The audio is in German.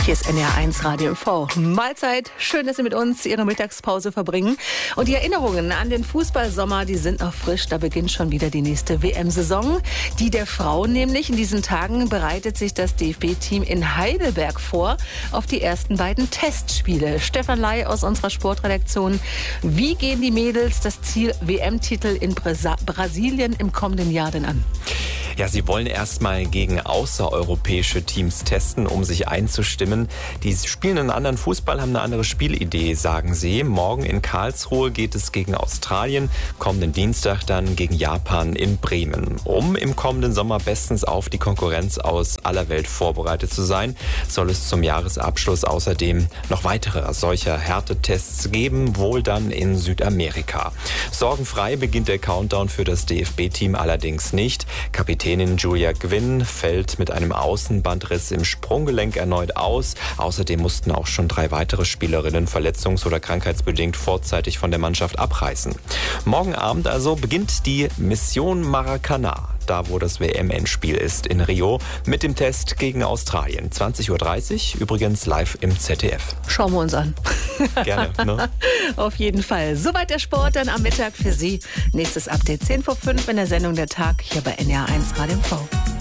Hier ist NR1 Radio MV. Mahlzeit. Schön, dass Sie mit uns Ihre Mittagspause verbringen. Und die Erinnerungen an den Fußballsommer, die sind noch frisch. Da beginnt schon wieder die nächste WM-Saison. Die der Frauen nämlich. In diesen Tagen bereitet sich das DFB-Team in Heidelberg vor auf die ersten beiden Testspiele. Stefan Ley aus unserer Sportredaktion. Wie gehen die Mädels das Ziel WM-Titel in Brasilien im kommenden Jahr denn an? Ja, sie wollen erstmal gegen außereuropäische Teams testen, um sich einzustimmen. Die spielen einen anderen Fußball, haben eine andere Spielidee, sagen sie. Morgen in Karlsruhe geht es gegen Australien, kommenden Dienstag dann gegen Japan in Bremen. Um im kommenden Sommer bestens auf die Konkurrenz aus aller Welt vorbereitet zu sein, soll es zum Jahresabschluss außerdem noch weitere solcher Härtetests geben, wohl dann in Südamerika. Sorgenfrei beginnt der Countdown für das DFB-Team allerdings nicht. Kapitänin Julia Gwynn fällt mit einem Außenbandriss im Sprunggelenk erneut aus. Außerdem mussten auch schon 3 weitere Spielerinnen verletzungs- oder krankheitsbedingt vorzeitig von der Mannschaft abreisen. Morgen Abend also beginnt die Mission Maracanã, da wo das WM-Endspiel ist in Rio, mit dem Test gegen Australien. 20.30 Uhr, übrigens live im ZDF. Schauen wir uns an. Gerne, ne? Auf jeden Fall. Soweit der Sport, dann am Mittag für Sie. Nächstes Update 10 vor 5 in der Sendung Der Tag hier bei NR1 Radio MV.